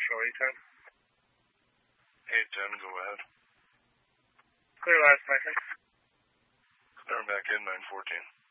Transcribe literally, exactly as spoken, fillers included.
Nashville, eight ten. eight ten, go ahead. Clear last second. Clearing back in, nine fourteen.